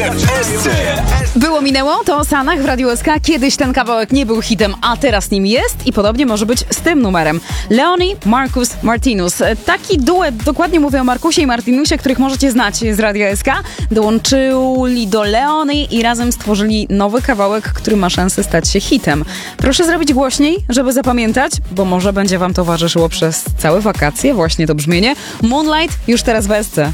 się w SC. Było minęło, to o Sanach w Radiu SK. Kiedyś ten kawałek nie był hitem, a teraz nim jest i podobnie może być z tym numerem. Leoni, Marcus, Martinus. Taki duet, dokładnie mówię o Markusie i Martinusie, których możecie znać z Radia SK. Dołączyli do Leoni i razem stworzyli nowy kawałek, który ma szansę stać się hitem. Proszę zrobić głośniej, żeby zapamiętać, bo może będzie wam towarzyszyło przez całe wakacje właśnie to brzmienie. Moonlight już teraz w SC.